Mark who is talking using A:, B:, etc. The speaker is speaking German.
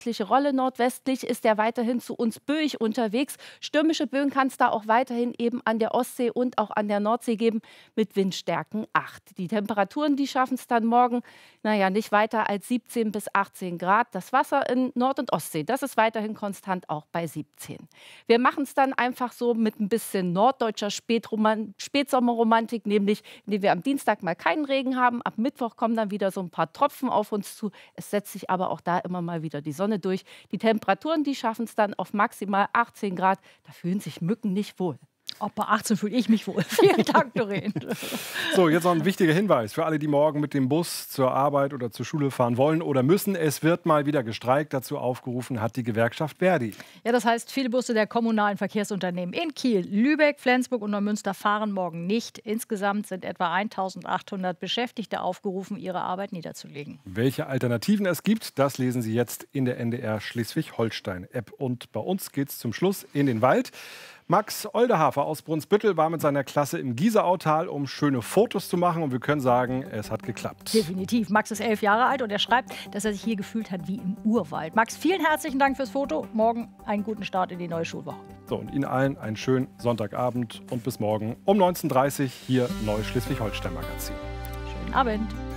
A: nördliche Rolle. Nordwestlich ist er weiterhin zu uns böig unterwegs. Stürmische Böen kann es da auch weiterhin eben an der Ostsee und auch an der Nordsee geben mit Windstärken 8. Die Temperaturen, die schaffen es dann morgen, nicht weiter als 17 bis 18 Grad. Das Wasser in Nord- und Ostsee, das ist weiterhin konstant auch bei 17. Wir machen es dann einfach so mit ein bisschen norddeutscher Spätsommerromantik, nämlich indem wir am Dienstag mal keinen Regen haben. Ab Mittwoch kommen dann wieder so ein paar Tropfen auf uns zu. Es setzt sich aber auch da immer mal wieder die Sonne durch. Die Temperaturen, die schaffen es dann auf maximal 18 Grad. Da fühlen sich Mücken nicht wohl.
B: Auch bei 18 fühle ich mich wohl. Vielen Dank, Doreen.
C: So, jetzt noch ein wichtiger Hinweis für alle, die morgen mit dem Bus zur Arbeit oder zur Schule fahren wollen oder müssen. Es wird mal wieder gestreikt. Dazu aufgerufen hat die Gewerkschaft Verdi.
B: Ja, das heißt, viele Busse der kommunalen Verkehrsunternehmen in Kiel, Lübeck, Flensburg und Neumünster fahren morgen nicht. Insgesamt sind etwa 1.800 Beschäftigte aufgerufen, ihre Arbeit niederzulegen.
C: Welche Alternativen es gibt, das lesen Sie jetzt in der NDR Schleswig-Holstein-App. Und bei uns geht es zum Schluss in den Wald. Max Oldehafer aus Brunsbüttel war mit seiner Klasse im Gieseautal, um schöne Fotos zu machen. Und wir können sagen, es hat geklappt.
B: Definitiv. Max ist 11 Jahre alt und er schreibt, dass er sich hier gefühlt hat wie im Urwald. Max, vielen herzlichen Dank fürs Foto. Morgen einen guten Start in die neue Schulwoche.
C: So, und Ihnen allen einen schönen Sonntagabend und bis morgen um 19:30 Uhr hier Neues Schleswig-Holstein Magazin.
B: Schönen Abend.